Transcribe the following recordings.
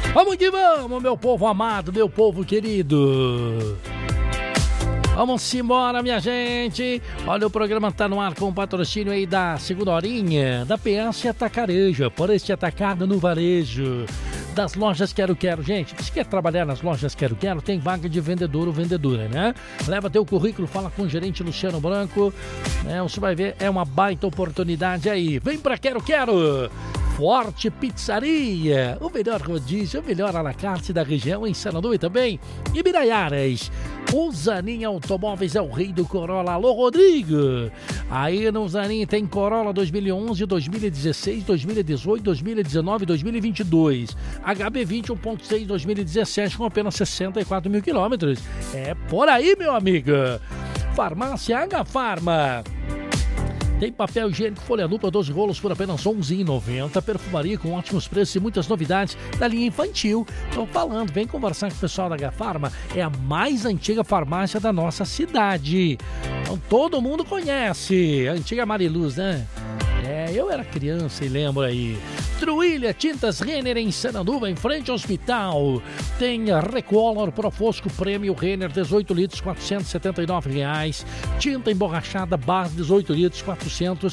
Vamos que vamos, meu povo amado, meu povo querido. Vamos embora, minha gente. Olha, o programa tá no ar com o patrocínio aí da segunda horinha da PS Atacarejo, por este atacado no varejo das lojas Quero Quero. Gente, se quer trabalhar nas lojas Quero Quero, tem vaga de vendedor ou vendedora, né? Leva teu currículo, fala com o gerente Luciano Branco, né? Você vai ver, é uma baita oportunidade aí. Vem pra Quero Quero. Forte Pizzaria, o melhor rodízio, o melhor à la carte da região, em Sanandu e também em Biraiaras. O Zanin Automóveis é o rei do Corolla. Alô, Rodrigo! Aí no Zanin tem Corolla 2011, 2016, 2018, 2019 e 2022. HB20 1.6 2017 com apenas 64 mil quilômetros. É por aí, meu amigo. Farmácia H Farma. Tem papel higiênico folha dupla 12 rolos por apenas R$ 11,90. Perfumaria com ótimos preços e muitas novidades da linha infantil. Estou falando, vem conversar com o pessoal da H-Farma. É a mais antiga farmácia da nossa cidade. Então todo mundo conhece. A antiga Mariluz, né? Eu era criança e lembro aí. Truilha, Tintas Renner em Sananduva, em frente ao hospital. Tem Recolor Profosco Prêmio Renner, 18 litros, R$ 479. Tinta emborrachada base, 18 litros, R$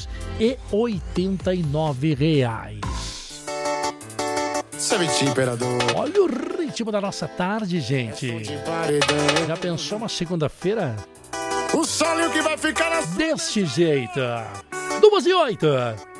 489. Olha o ritmo da nossa tarde, gente. Já pensou uma segunda-feira? O sol que vai ficar deste jeito. 2:08.